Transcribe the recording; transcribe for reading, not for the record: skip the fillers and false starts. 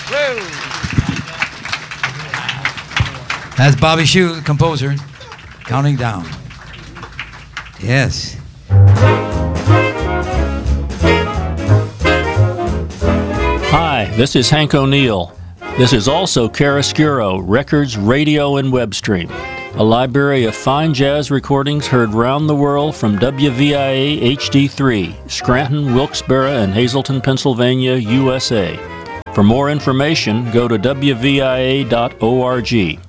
That's Bobby Shew, the composer, counting down. Yes. Hi, this is Hank O'Neill. This is also Chiaroscuro, Records, Radio, and Web Stream, a library of fine jazz recordings heard round the world from WVIA HD3, Scranton, Wilkes-Barre, and Hazleton, Pennsylvania, USA. For more information, go to wvia.org.